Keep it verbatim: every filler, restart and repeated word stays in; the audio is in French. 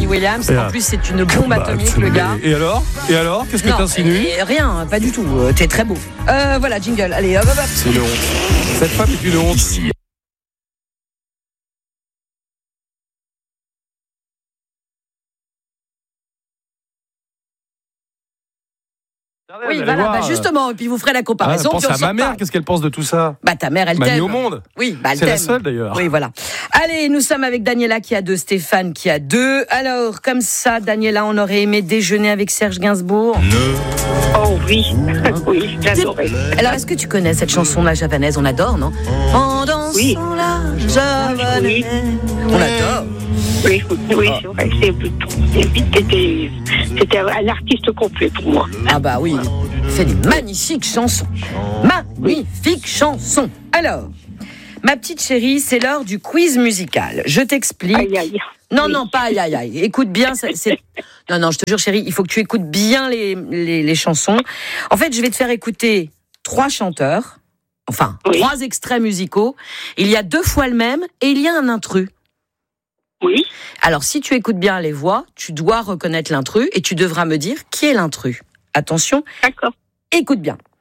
Tony Williams. Et En là. plus, c'est une bombe Bah, atomique, tu- le gars. Et alors Et alors Qu'est-ce que Non, t'insinues euh, rien, pas du tout. Euh, T'es très beau. Euh, voilà, jingle. Allez, hop, hop, hop. C'est une honte. Cette femme est une honte. Ici. Oui, voilà, bah justement, et puis vous ferez la Ah, comparaison. pense puis on à sort ma mère, pas. qu'est-ce qu'elle pense de tout ça? Bah ta mère, elle M'a mis t'aime. au monde. Oui, bah elle C'est la t'aime. seule d'ailleurs. Oui, voilà. Allez, nous sommes avec Daniela qui a deux, Stéphane qui a deux. Alors, comme ça, Daniela, on aurait aimé déjeuner avec Serge Gainsbourg. Oh oui, oui, j'adorais. Alors, est-ce que tu connais cette chanson, La Javanaise? On adore, non? En dansant Oui. la Javanaise. Oui. On adore. Oui, oui, c'est vrai. C'est, c'était, c'était un artiste complet pour moi. Ah bah oui, c'est des magnifiques chansons. Magnifiques chansons. Alors, ma petite chérie, c'est l'heure du quiz musical. Je t'explique. Aïe, aïe. Non, Oui. non, pas aïe, aïe, aïe. Écoute bien. C'est, c'est... Non, non, je te jure, chérie, il faut que tu écoutes bien les, les, les chansons. En fait, je vais te faire écouter trois chanteurs, enfin, Oui. trois extraits musicaux. Il y a deux fois le même et il y a un intrus. Oui, Alors, si tu écoutes bien les voix, tu dois reconnaître l'intrus et tu devras me dire qui est l'intrus. Attention, d'accord. écoute bien.